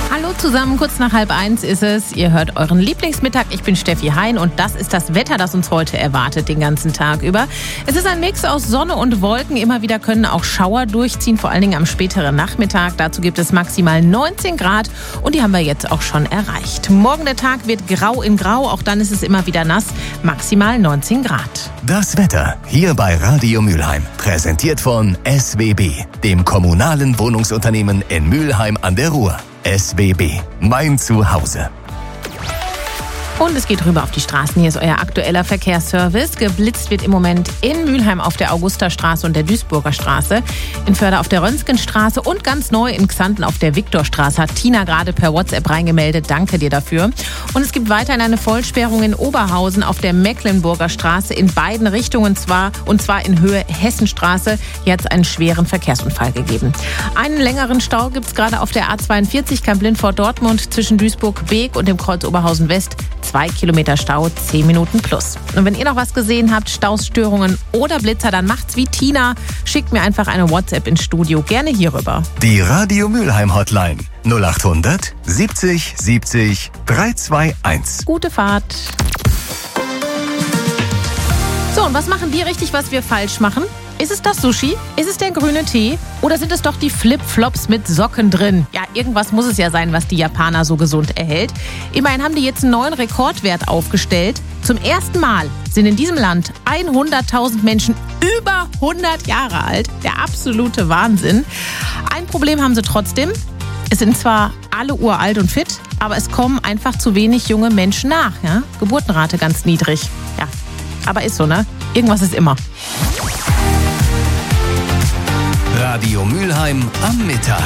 Hallo zusammen, kurz nach 12:30 ist es. Ihr hört euren Lieblingsmittag. Ich bin Steffi Hein und das ist das Wetter, das uns heute erwartet, den ganzen Tag über. Es ist ein Mix aus Sonne und Wolken. Immer wieder können auch Schauer durchziehen, vor allen Dingen am späteren Nachmittag. Dazu gibt es maximal 19 Grad und die haben wir jetzt auch schon erreicht. Morgen der Tag wird grau in grau, auch dann ist es immer wieder nass. Maximal 19 Grad. Das Wetter hier bei Radio Mülheim. Präsentiert von SWB, dem kommunalen Wohnungsunternehmen in Mülheim an der Ruhr. SWB, mein Zuhause. Und es geht rüber auf die Straßen. Hier ist euer aktueller Verkehrsservice. Geblitzt wird im Moment in Mülheim auf der Augusterstraße und der Duisburger Straße, in Förde auf der Röntgenstraße und ganz neu in Xanten auf der Viktorstraße. Hat Tina gerade per WhatsApp reingemeldet. Danke dir dafür. Und es gibt weiterhin eine Vollsperrung in Oberhausen auf der Mecklenburger Straße in beiden Richtungen und zwar in Höhe Hessenstraße. Hier hat es einen schweren Verkehrsunfall gegeben. Einen längeren Stau gibt es gerade auf der A42 Kamp-Lindfort-Dortmund zwischen Duisburg-Beek und dem Kreuz Oberhausen West. 2 Kilometer Stau, 10 Minuten plus. Und wenn ihr noch was gesehen habt, Stausstörungen oder Blitzer, dann macht's wie Tina. Schickt mir einfach eine WhatsApp ins Studio, gerne hierüber. Die Radio Mülheim Hotline 0800 70 70 321. Gute Fahrt. So, und was machen wir richtig, was wir falsch machen? Ist es das Sushi? Ist es der grüne Tee? Oder sind es doch die Flipflops mit Socken drin? Ja, irgendwas muss es ja sein, was die Japaner so gesund erhält. Immerhin haben die jetzt einen neuen Rekordwert aufgestellt. Zum ersten Mal sind in diesem Land 100.000 Menschen über 100 Jahre alt. Der absolute Wahnsinn. Ein Problem haben sie trotzdem. Es sind zwar alle uralt und fit, aber es kommen einfach zu wenig junge Menschen nach. Ja? Geburtenrate ganz niedrig. Ja, aber ist so, ne? Irgendwas ist immer. Radio Mülheim am Mittag.